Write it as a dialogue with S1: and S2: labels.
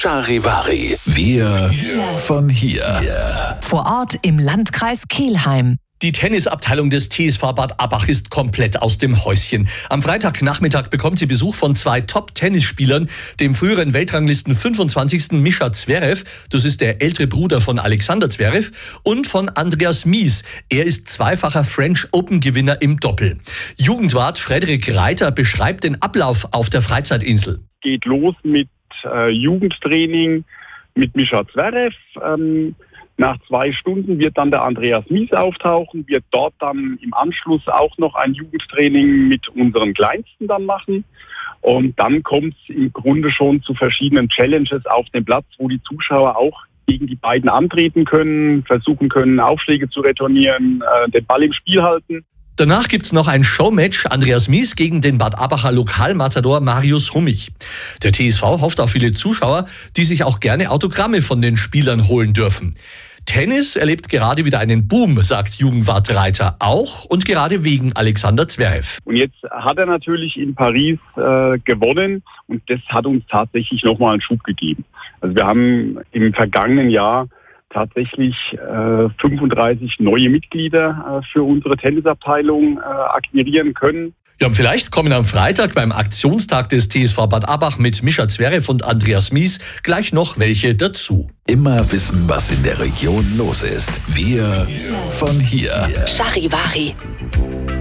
S1: Charivari. Wir von hier.
S2: Vor Ort im Landkreis Kelheim.
S3: Die Tennisabteilung des TSV Bad Abach ist komplett aus dem Häuschen. Am Freitagnachmittag bekommt sie Besuch von 2 Top-Tennisspielern, dem früheren Weltranglisten 25. Mischa Zverev, das ist der ältere Bruder von Alexander Zverev, und von Andreas Mies. Er ist zweifacher French Open-Gewinner im Doppel. Jugendwart Frederik Reiter beschreibt den Ablauf auf der Freizeitinsel.
S4: Geht los mit Jugendtraining mit Mischa Zverev. Nach 2 Stunden wird dann der Andreas Mies auftauchen, wird dort dann im Anschluss auch noch ein Jugendtraining mit unseren Kleinsten dann machen. Und dann kommt es im Grunde schon zu verschiedenen Challenges auf dem Platz, wo die Zuschauer auch gegen die beiden antreten können, versuchen können, Aufschläge zu retournieren, den Ball im Spiel halten.
S3: Danach gibt's noch ein Showmatch, Andreas Mies gegen den Bad Abacher Lokalmatador Marius Hummich. Der TSV hofft auf viele Zuschauer, die sich auch gerne Autogramme von den Spielern holen dürfen. Tennis erlebt gerade wieder einen Boom, sagt Jugendwart Reiter, auch und gerade wegen Alexander Zverev.
S4: Und jetzt hat er natürlich in Paris gewonnen und das hat uns tatsächlich nochmal einen Schub gegeben. Also wir haben im vergangenen Jahr tatsächlich 35 neue Mitglieder für unsere Tennisabteilung akquirieren können.
S3: Ja, und vielleicht kommen am Freitag beim Aktionstag des TSV Bad Abach mit Mischa Zverev und Andreas Mies gleich noch welche dazu.
S1: Immer wissen, was in der Region los ist. Wir von hier.
S2: Charivari.